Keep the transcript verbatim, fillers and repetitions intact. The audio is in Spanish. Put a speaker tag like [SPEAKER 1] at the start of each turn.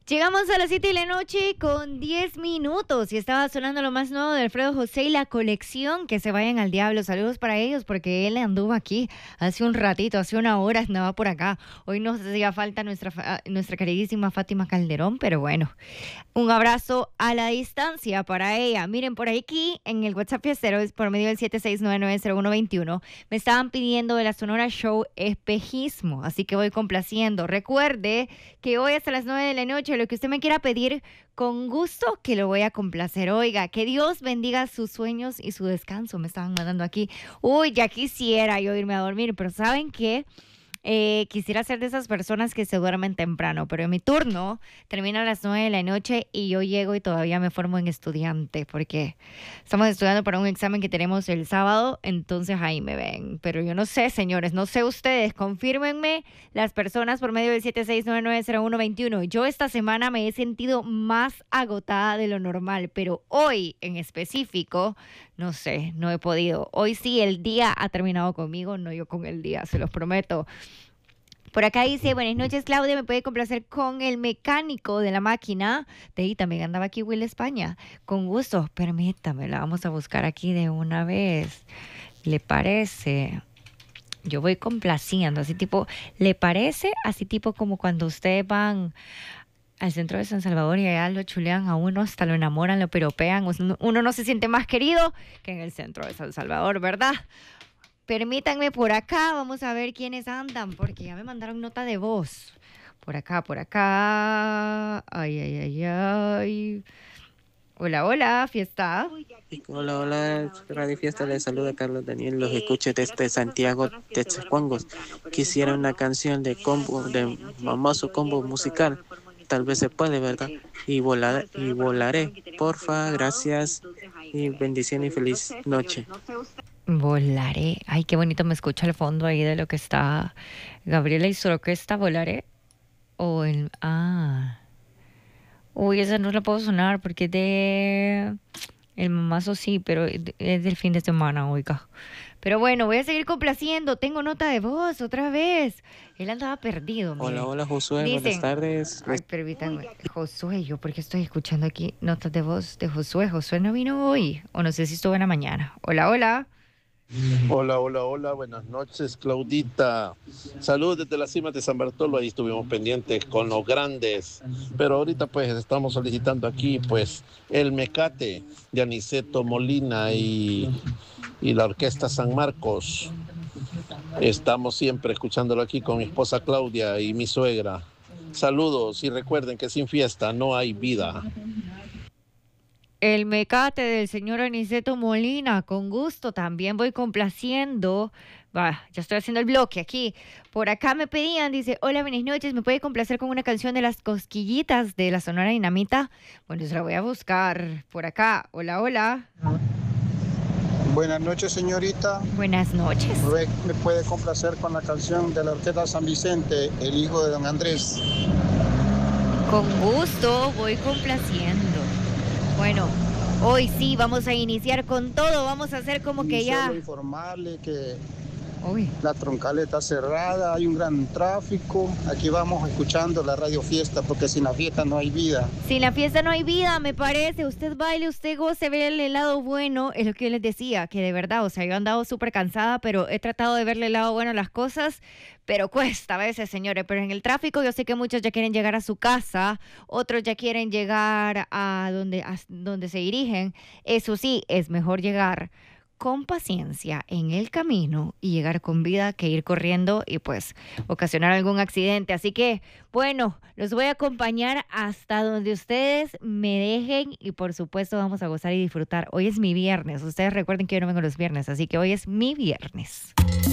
[SPEAKER 1] Llegamos a las siete de la noche con diez minutos y estaba sonando lo más nuevo de Alfredo José y la colección. Que se vayan al diablo. Saludos para ellos porque él anduvo aquí hace un ratito, hace una hora andaba por acá. Hoy nos hacía falta nuestra, nuestra queridísima Fátima Calderón, pero bueno, un abrazo a la distancia para ella. Miren, por aquí en el WhatsApp Fiestero, es por medio del siete seis nueve nueve cero uno dos uno, me estaban pidiendo de la Sonora Show Espejismo, así que voy complaciendo. Recuerde que hoy hasta las nueve de la noche, lo que usted me quiera pedir, con gusto que lo voy a complacer. Oiga, que Dios bendiga sus sueños y su descanso. Me estaban mandando aquí. Uy, ya quisiera yo irme a dormir, pero ¿saben qué? Eh, quisiera ser de esas personas que se duermen temprano, pero en mi turno termina a las nueve de la noche y yo llego y todavía me formo en estudiante porque estamos estudiando para un examen que tenemos el sábado, entonces ahí me ven. Pero yo no sé, señores, no sé ustedes, confírmenme las personas por medio del siete seis nueve nueve cero uno dos uno. Yo esta semana me he sentido más agotada de lo normal, pero hoy en específico, no sé, no he podido. Hoy sí el día ha terminado conmigo, no yo con el día, se los prometo. Por acá dice, buenas noches Claudia, me puede complacer con el mecánico de la máquina. De ahí también andaba aquí Will España. Con gusto, permítame, la vamos a buscar aquí de una vez. ¿Le parece? Yo voy complaciendo, así tipo, ¿le parece? Así tipo como cuando ustedes van al centro de San Salvador y allá lo chulean a uno, hasta lo enamoran, lo piropean. Uno no se siente más querido que en el centro de San Salvador, ¿verdad? Permítanme por acá, vamos a ver quiénes andan, porque ya me mandaron nota de voz. Por acá, por acá. Ay, ay, ay, ay. Hola, hola, fiesta.
[SPEAKER 2] Hola, hola, Radio Fiesta, les saluda Carlos Daniel, los escucho desde Santiago, Texacuangos. Quisiera una canción de combo, de famoso combo musical, tal vez se puede, ¿verdad? Y volar, y volaré, porfa, gracias, y bendición y feliz noche.
[SPEAKER 1] Volaré. Ay, qué bonito me escucha el fondo ahí de lo que está Gabriela y su orquesta. Volaré. O el... Ah. Uy, esa no la puedo sonar porque es de... El mamazo sí, pero es del fin de semana, oiga. Pero bueno, voy a seguir complaciendo. Tengo nota de voz otra vez. Él andaba perdido, mire.
[SPEAKER 2] Hola, hola, Josué,
[SPEAKER 1] Dicen,
[SPEAKER 2] buenas tardes.
[SPEAKER 1] Ay, permítanme. Josué, yo porque estoy escuchando aquí notas de voz de Josué. Josué no vino hoy. O no sé si estuvo en la mañana. Hola, hola.
[SPEAKER 3] Hola, hola, hola, buenas noches, Claudita. Saludos desde la cima de San Bartolo, ahí estuvimos pendientes con los grandes, pero ahorita pues estamos solicitando aquí pues el Mecate de Aniceto Molina y, y la Orquesta San Marcos. Estamos siempre escuchándolo aquí con mi esposa Claudia y mi suegra. Saludos y recuerden que sin fiesta no hay vida.
[SPEAKER 1] El Mecate del señor Aniceto Molina, con gusto, también voy complaciendo. Va, ya estoy haciendo el bloque aquí. Por acá me pedían, dice, hola, buenas noches, ¿me puede complacer con una canción de las Cosquillitas de la Sonora Dinamita? Bueno, se la voy a buscar por acá. Hola, hola.
[SPEAKER 4] Buenas noches, señorita.
[SPEAKER 1] Buenas noches.
[SPEAKER 4] ¿Me puede complacer con la canción de la Orquesta San Vicente, el hijo de don Andrés?
[SPEAKER 1] Con gusto, voy complaciendo. Bueno, hoy sí vamos a iniciar con todo, vamos a hacer como que
[SPEAKER 4] y
[SPEAKER 1] ya...
[SPEAKER 4] Solo informarle que
[SPEAKER 1] Uy.
[SPEAKER 4] La troncal está cerrada, hay un gran tráfico. Aquí vamos escuchando la Radio Fiesta porque sin la fiesta no hay vida.
[SPEAKER 1] Sin la fiesta no hay vida, me parece. Usted baile, usted goce, ve el lado bueno. Es lo que yo les decía, que de verdad, o sea, yo he andado súper cansada, pero he tratado de verle el lado bueno a las cosas, pero cuesta a veces, señores. Pero en el tráfico yo sé que muchos ya quieren llegar a su casa, otros ya quieren llegar a donde, a donde se dirigen. Eso sí, es mejor llegar con paciencia en el camino y llegar con vida que ir corriendo y pues ocasionar algún accidente. Así que, bueno, los voy a acompañar hasta donde ustedes me dejen y por supuesto vamos a gozar y disfrutar. Hoy es mi viernes. Ustedes recuerden que yo no vengo los viernes, así que hoy es mi viernes.